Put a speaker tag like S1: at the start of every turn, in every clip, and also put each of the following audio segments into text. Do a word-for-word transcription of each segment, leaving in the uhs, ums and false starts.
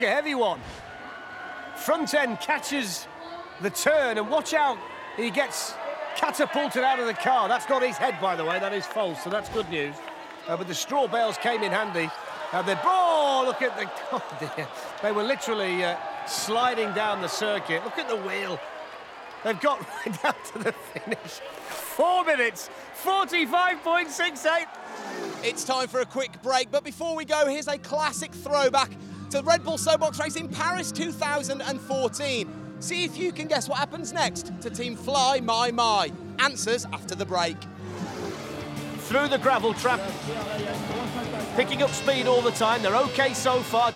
S1: A heavy one. Front end catches the turn, and watch out, he gets catapulted out of the car. That's not his head, by the way, that is false, so that's good news. Uh, but the straw bales came in handy. Uh, they, oh, look at the, oh dear. They were literally uh, sliding down the circuit. Look at the wheel. They've got right down to the finish. Four minutes, forty-five point six eight.
S2: It's time for a quick break, but before we go, here's a classic throwback to Red Bull Soapbox Race in Paris two thousand fourteen. See if you can guess what happens next to Team Fly My My. Answers after the break.
S1: Through the gravel trap, picking up speed all the time. They're okay so far.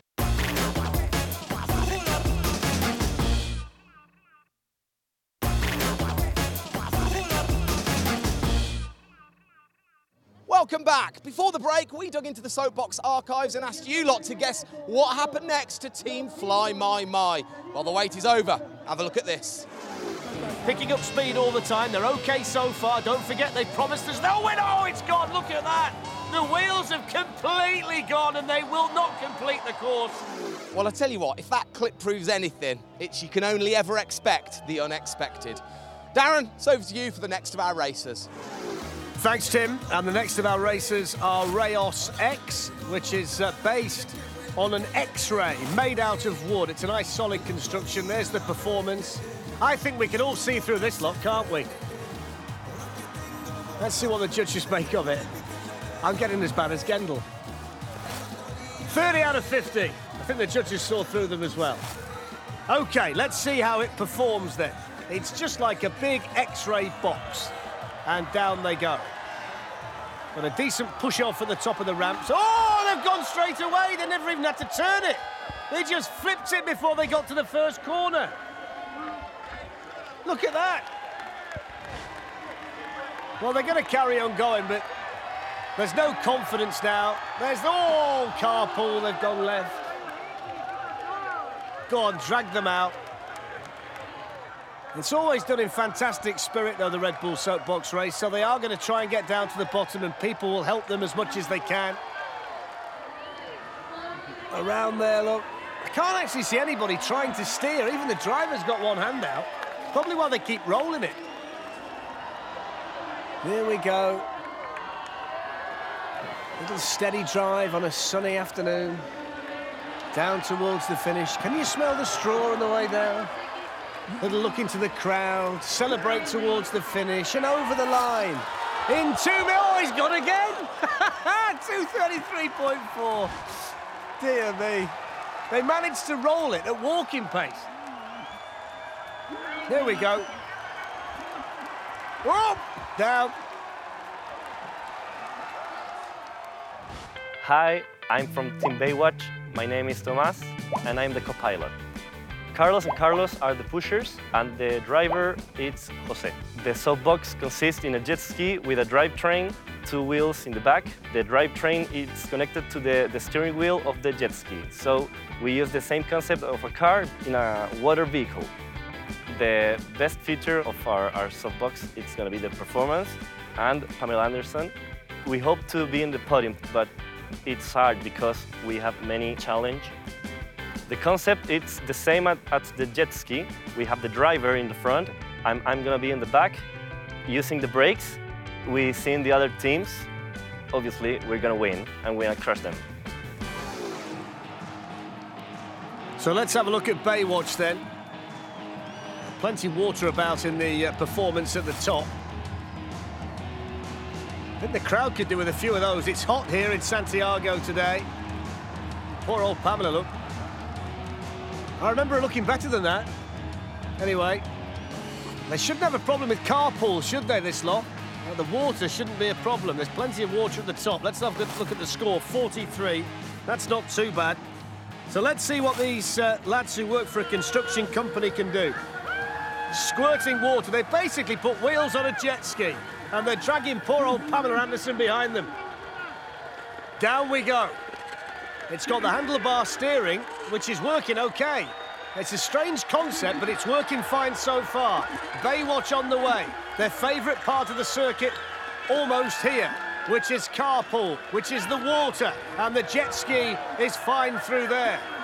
S2: Welcome back. Before the break, we dug into the Soapbox archives and asked you lot to guess what happened next to Team Fly My My. Well, the wait is over. Have a look at this.
S1: Picking up speed all the time. They're okay so far. Don't forget, they promised us no win. Oh, it's gone. Look at that. The wheels have completely gone and they will not complete the course.
S2: Well, I tell you what, if that clip proves anything, it's you can only ever expect the unexpected. Darren, it's over to you for the next of our racers.
S1: Thanks, Tim. And the next of our racers are Rayos X, which is uh, based on an X-ray made out of wood. It's a nice solid construction. There's the performance. I think we can all see through this lot, can't we? Let's see what the judges make of it. I'm getting as bad as Gendel. thirty out of fifty. I think the judges saw through them as well. OK, let's see how it performs then. It's just like a big X-ray box. And down they go. But a decent push-off at the top of the ramps. Oh, they've gone straight away. They never even had to turn it. They just flipped it before they got to the first corner. Look at that. Well, they're going to carry on going, but there's no confidence now. There's the oh, carpool. They've gone left. Go on, drag them out. It's always done in fantastic spirit, though, the Red Bull Soapbox Race, so they are going to try and get down to the bottom, and people will help them as much as they can. Around there, look. I can't actually see anybody trying to steer. Even the driver's got one hand out. Probably while they keep rolling it. There we go. Little steady drive on a sunny afternoon. Down towards the finish. Can you smell the straw on the way down? Little look into the crowd, celebrate towards the finish, and over the line. In two minutes, oh, he's gone again! two thirty-three point four. Dear me. They managed to roll it at walking pace. There we go. Oh, down.
S3: Hi, I'm from Team Baywatch. My name is Tomas, and I'm the co-pilot. Carlos and Carlos are the pushers, and the driver is Jose. The soapbox consists in a jet ski with a drivetrain, two wheels in the back. The drivetrain is connected to the, the steering wheel of the jet ski. So we use the same concept of a car in a water vehicle. The best feature of our, our soapbox is going to be the performance, and Pamela Anderson. We hope to be in the podium, but it's hard because we have many challenges. The concept is the same at, at the jet ski. We have the driver in the front. I'm, I'm going to be in the back using the brakes. We see the other teams. Obviously, we're going to win and we're going to crush them.
S1: So let's have a look at Baywatch then. Plenty of water about in the uh, performance at the top. I think the crowd could do with a few of those. It's hot here in Santiago today. Poor old Pamela, look. I remember her looking better than that. Anyway, they shouldn't have a problem with carpool, should they, this lot? Well, the water shouldn't be a problem. There's plenty of water at the top. Let's have a good look at the score, forty-three. That's not too bad. So let's see what these uh, lads who work for a construction company can do. Squirting water. They basically put wheels on a jet ski, and they're dragging poor old Pamela Anderson behind them. Down we go. It's got the handlebar steering, which is working okay. It's a strange concept, but it's working fine so far. Baywatch on the way. Their favourite part of the circuit almost here, which is carpool, which is the water, and the jet ski is fine through there.